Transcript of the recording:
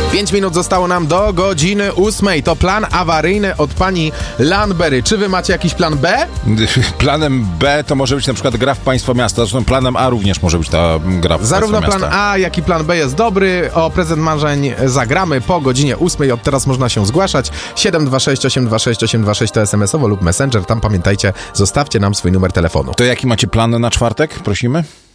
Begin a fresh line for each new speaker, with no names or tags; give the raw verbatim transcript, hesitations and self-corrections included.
Pięć minut zostało nam do godziny ósmej. To plan awaryjny od pani Landberry. Czy wy macie jakiś plan B?
Planem B to może być na przykład gra w Państwo Miasta. Zresztą planem A również może być ta gra w
Zarówno
Państwo
plan
Miasta.
A, jak i plan B jest dobry. O prezent marzeń zagramy po godzinie ósmej. Od teraz można się zgłaszać. siedem dwa sześć osiem dwa sześć osiem dwa sześć to es em esowo lub Messenger. Tam pamiętajcie, zostawcie nam swój numer telefonu.
To jaki macie plan na czwartek? Prosimy.